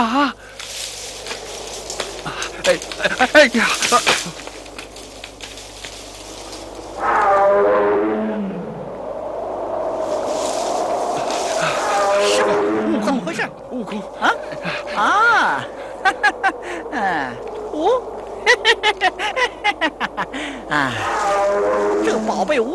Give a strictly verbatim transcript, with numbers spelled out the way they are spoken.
啊！哎哎哎呀！ 师傅，怎么回事？ 悟空啊啊！哈哈哈！嗯，哦，啊，这个宝贝无。